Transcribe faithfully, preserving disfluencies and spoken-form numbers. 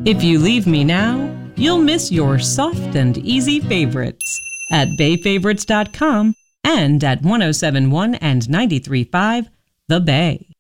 If you leave me now, you'll miss your soft and easy favorites at bay favorites dot com and at one oh seven point one and ninety-three point five The Bay.